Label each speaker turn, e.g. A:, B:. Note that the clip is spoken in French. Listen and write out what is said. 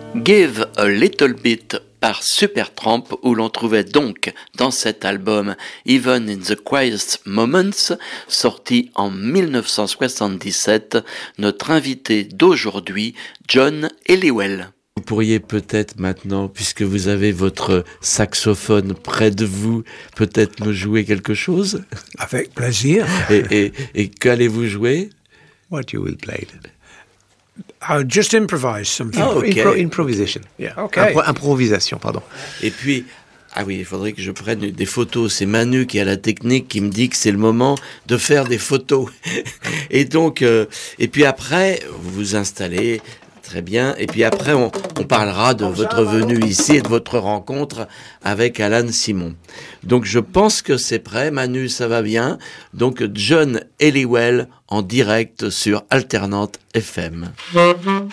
A: Give a Little Bit par Supertramp, où l'on trouvait donc dans cet album Even in the Quietest Moments, sorti en 1977, notre invité d'aujourd'hui, John Helliwell.
B: Vous pourriez peut-être maintenant, puisque vous avez votre saxophone près de vous, peut-être nous jouer quelque chose?
C: Avec plaisir.
B: Et qu'allez-vous jouer?
D: What you will play?
C: I'll just improvise something.
D: Oh, okay. Improvisation. Yeah.
C: Okay.
D: Improvisation, pardon.
B: Et puis, ah oui, il faudrait que je prenne des photos. C'est Manu qui a la technique qui me dit que c'est le moment de faire des photos. Et donc, et puis après, vous vous installez. Très bien. Et puis après, on parlera de votre venue ici et de votre rencontre avec Alan Simon. Donc, je pense que c'est prêt. Manu, ça va bien. Donc, John Helliwell en direct sur Alternante FM.